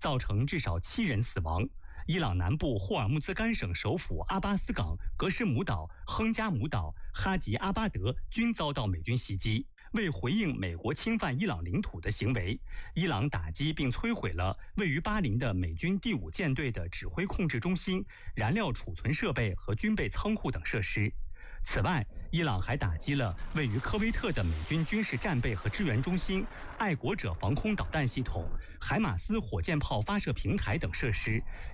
造成至少7人死亡。伊朗南部霍尔木兹干省首府阿巴斯港、格什姆岛、亨加姆岛、哈吉阿巴德均遭到美军袭击。为回应美国侵犯伊朗领土的行为，伊朗打击并摧毁了位于巴林的美军第5舰队的指挥控制中心、燃料储存设备和军备仓库等设施。此外，伊朗还打击了位于科威特的美军军事战备和支援中心、爱国者防空导弹系统、海马斯火箭炮发射平台等设施，